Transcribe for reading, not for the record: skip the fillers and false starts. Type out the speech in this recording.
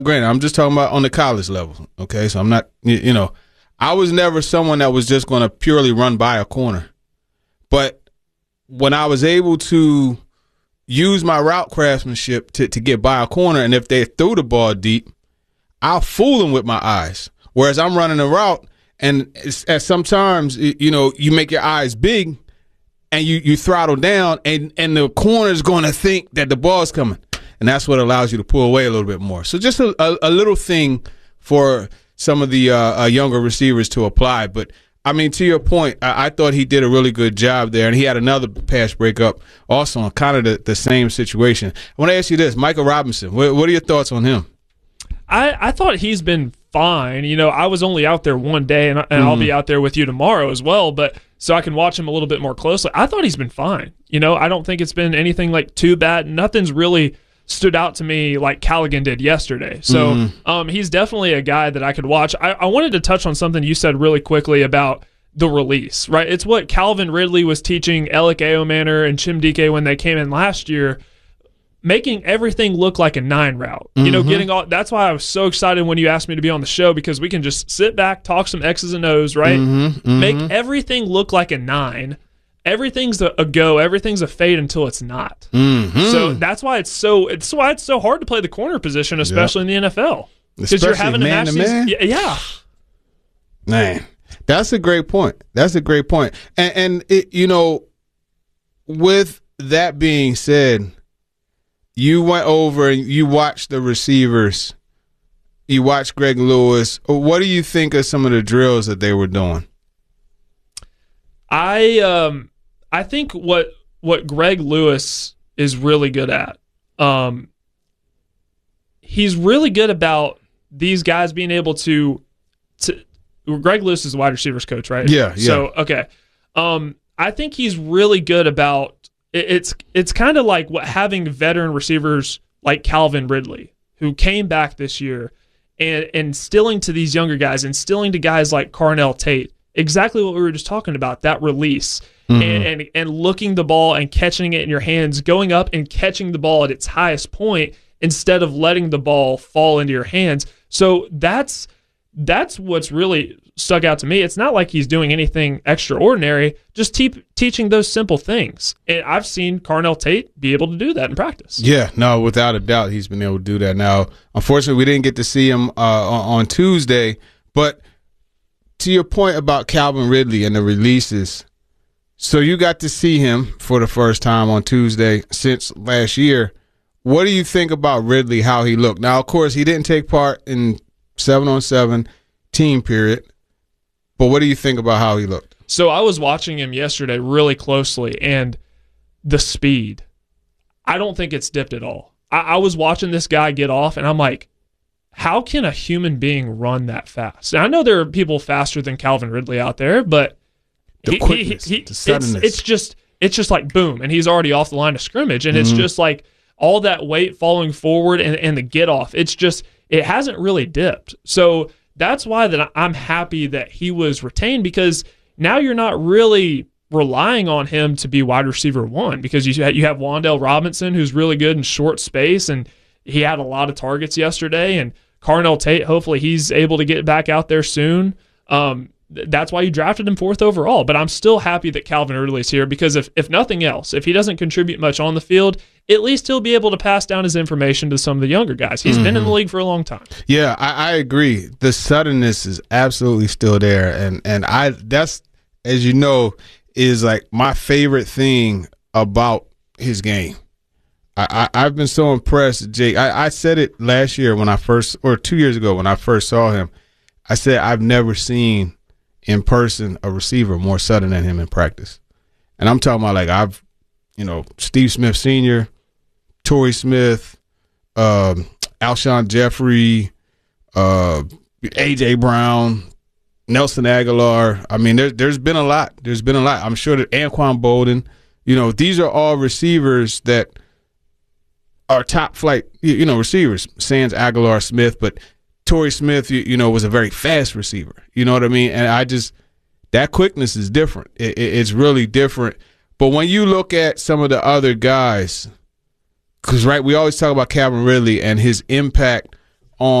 granted, I'm just talking about on the college level. Okay, so I'm not, I was never someone that was just going to purely run by a corner. But when I was able to use my route craftsmanship to get by a corner, and if they threw the ball deep, I'll fool them with my eyes. Whereas I'm running a route, and at sometimes, you make your eyes big, and you throttle down, and the corner's going to think that the ball's coming. And that's what allows you to pull away a little bit more. So just a little thing for some of the younger receivers to apply. But, I mean, to your point, I thought he did a really good job there. And he had another pass breakup also on kind of the same situation. I want to ask you this, Micah Robinson, what are your thoughts on him? I thought he's been fine. I was only out there one day, and I'll be out there with you tomorrow as well, but so I can watch him a little bit more closely. I thought he's been fine. I don't think it's been anything like too bad. Nothing's really stood out to me like Callaghan did yesterday. So he's definitely a guy that I could watch. I wanted to touch on something you said really quickly about the release, right? It's what Calvin Ridley was teaching Alec Aomanor and Chim Dike when they came in last year, making everything look like a 9 route. Getting all. That's why I was so excited when you asked me to be on the show, because we can just sit back, talk some X's and O's, right? Make everything look like a 9. Everything's a go, everything's a fade until it's not. So that's why it's so hard to play the corner position, especially in the NFL, because you're having to match these. Yeah, man, that's a great point. And with that being said, you went over and you watched the receivers. You watched Greg Lewis. What do you think of some of the drills that they were doing? I think what Greg Lewis is really good at, he's really good about these guys being able to Greg Lewis is the wide receivers coach, right? Yeah. So, okay. I think he's really good about it's kind of like having veteran receivers like Calvin Ridley, who came back this year, and instilling to these younger guys, instilling to guys like Carnell Tate, exactly what we were just talking about, that release. And looking the ball and catching it in your hands, going up and catching the ball at its highest point instead of letting the ball fall into your hands. So that's what's really stuck out to me. It's not like he's doing anything extraordinary, just teaching those simple things. And I've seen Carnell Tate be able to do that in practice. Yeah, no, without a doubt, he's been able to do that. Now, unfortunately, we didn't get to see him on Tuesday, but to your point about Calvin Ridley and the releases, so you got to see him for the first time on Tuesday since last year. What do you think about Ridley, how he looked? Now, of course, he didn't take part in 7-on-7 team period, but what do you think about how he looked? So I was watching him yesterday really closely, and the speed, I don't think it's dipped at all. I was watching this guy get off, and I'm like, how can a human being run that fast? Now, I know there are people faster than Calvin Ridley out there, but the quickness, the suddenness. It's just like boom, and he's already off the line of scrimmage, and it's just like all that weight falling forward and the get off. It's just, it hasn't really dipped. So that's why that I'm happy that he was retained, because now you're not really relying on him to be wide receiver 1, because you have Wan'Dale Robinson, who's really good in short space, and he had a lot of targets yesterday, and Carnell Tate, hopefully he's able to get back out there soon. That's why you drafted him 4th overall. But I'm still happy that Calvin Ridley's here, because if nothing else, if he doesn't contribute much on the field, at least he'll be able to pass down his information to some of the younger guys. He's been in the league for a long time. Yeah, I agree. The suddenness is absolutely still there, and that's, as you know, is like my favorite thing about his game. I've been so impressed, Jake. I said it last year when 2 years ago when I first saw him. I said I've never seen in person a receiver more sudden than him in practice. And I'm talking about Steve Smith Sr., Torrey Smith, Alshon Jeffrey, A.J. Brown, Nelson Aguilar. I mean, there's been a lot. I'm sure that Anquan Bolden, these are all receivers that are top flight, receivers, sans Aguilar Smith, but Torrey Smith, was a very fast receiver. You know what I mean? And that quickness is different. It's really different. But when you look at some of the other guys, because, right, we always talk about Calvin Ridley and his impact